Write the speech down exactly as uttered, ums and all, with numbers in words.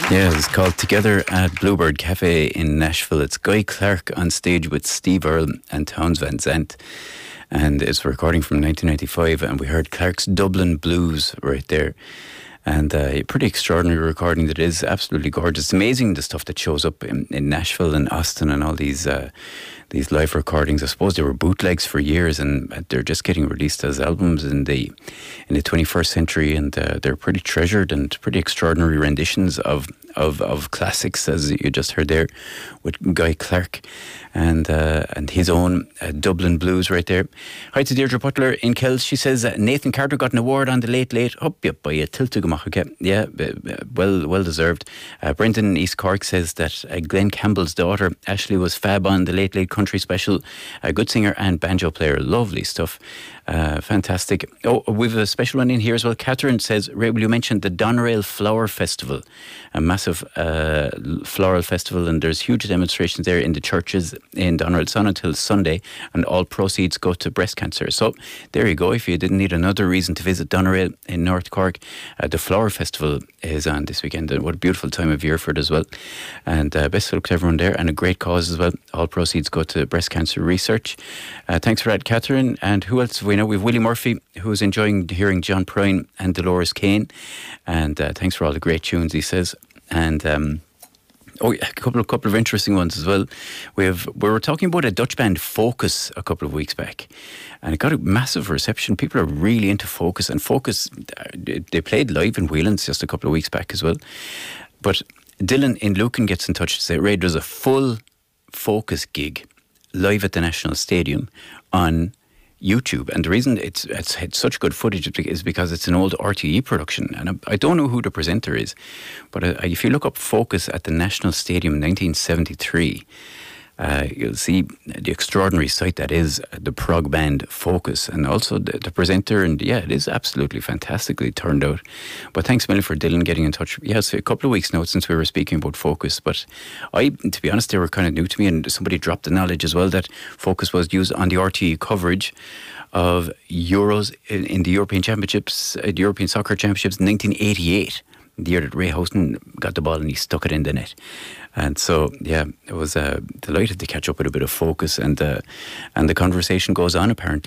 Yeah, it's called Together at Bluebird Cafe in Nashville. It's Guy Clark on stage with Steve Earle and Townes Van Zandt. And it's a recording from nineteen ninety-five, and we heard Clark's Dublin Blues right there. And uh, a pretty extraordinary recording that is absolutely gorgeous. It's amazing the stuff that shows up in, in Nashville and Austin and all these uh, these live recordings. I suppose they were bootlegs for years, and they're just getting released as albums in the in the twenty-first century, and uh, they're pretty treasured and pretty extraordinary renditions of of of classics, as you just heard there, with Guy Clark and uh, and his own uh, Dublin Blues right there. Hi to Deirdre Butler in Kells. She says uh, Nathan Carter got an award on the Late Late. Up yep, by a tiltugamach. Okay, yeah, well well deserved. Uh, Brendan in East Cork says that uh, Glenn Campbell's daughter Ashley was fab on the Late Late Country Special. A good singer and banjo player. Lovely stuff. Uh, fantastic. Oh, we've a special one in here as well. Catherine says, Ray, will you mention the Doneraile Flower Festival? A massive uh, floral festival, and there's huge demonstrations there in the churches in Doneraile. It's on until Sunday, and all proceeds go to breast cancer. So there you go. If you didn't need another reason to visit Doneraile in North Cork, uh, the Flower Festival is on this weekend, and what a beautiful time of year for it as well. And uh, best of luck to everyone there, and a great cause as well. All proceeds go to breast cancer research. Uh, thanks for that, Catherine. And who else have we know? We've Willie Murphy, who's enjoying hearing John Prine and Dolores Kane. And uh, thanks for all the great tunes, he says. And um, oh, yeah, a couple of couple of interesting ones as well. We have we were talking about a Dutch band, Focus, a couple of weeks back, and it got a massive reception. People are really into Focus, and Focus, they played live in Whelan's just a couple of weeks back as well. But Dylan in Lucan gets in touch to say, Ray, there's a full Focus gig live at the National Stadium on YouTube, and the reason it's it's had such good footage is because it's an old R T E production, and I don't know who the presenter is, but if you look up Focus at the National Stadium in nineteen seventy-three, uh, you'll see the extraordinary sight that is the prog band Focus, and also the, the presenter, and yeah, it is absolutely fantastically turned out. But thanks a million for Dylan getting in touch. Yes, a couple of weeks now since we were speaking about Focus, but I, to be honest, they were kind of new to me, and somebody dropped the knowledge as well that Focus was used on the R T E coverage of Euros in, in the European Championships, uh, the European Soccer Championships in nineteen eighty-eight, the year that Ray Houghton got the ball and he stuck it in the net. And so, yeah, I was uh, delighted to catch up with a bit of Focus, and uh, and the conversation goes on apparently.